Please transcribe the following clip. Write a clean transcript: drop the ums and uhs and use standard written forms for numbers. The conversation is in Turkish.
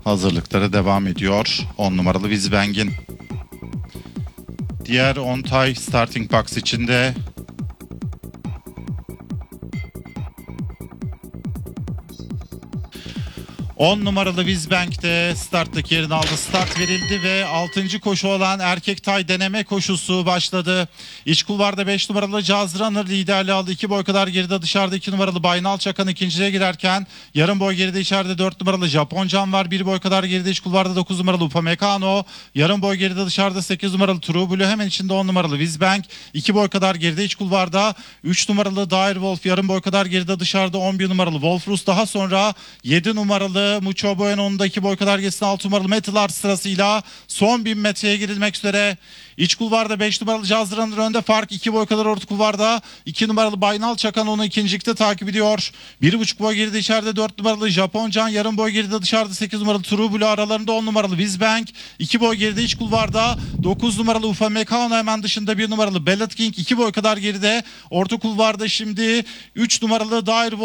hazırlıkları devam ediyor. 10 numaralı Wizbang'in. Diğer 10 tay starting box içinde. On numaralı Wizbank'te starttaki yerini aldı. Start verildi ve 6. koşu olan erkek tay deneme koşusu başladı. İç kulvarda 5 numaralı Jazz Runner liderliği aldı. 2 boy kadar geride dışarıda 2 numaralı Baynal Çakan ikinciye girerken yarım boy geride içeride 4 numaralı Japoncan var. 1 boy kadar geride iç kulvarda 9 numaralı Upamecano. Yarım boy geride dışarıda 8 numaralı True Blue. Hemen içinde 10 numaralı Wizbank. 2 boy kadar geride iç kulvarda 3 numaralı Dire Wolf. Yarım boy kadar geride dışarıda 11 numaralı Wolfrus. Daha sonra 7 numaralı Mucho Bueno'nun 2 boy kadar gerisinde 6 numaralı Metal Art sırasıyla son 1000 metreye girilmek üzere. İç kulvarda 5 numaralı Jazz Runner önde, fark 2 boy kadar orta kulvarda. 2 numaralı Baynal Çakan onu ikincilikte takip ediyor. 1,5 boy geride içeride 4 numaralı Japoncan, yarım boy geride dışarıda 8 numaralı True Blue, aralarında 10 numaralı Wizbank. 2 boy geride iç kulvarda 9 numaralı Upamecano, hemen dışında 1 numaralı Ballad King. 2 boy kadar geride orta kulvarda şimdi 3 numaralı Dire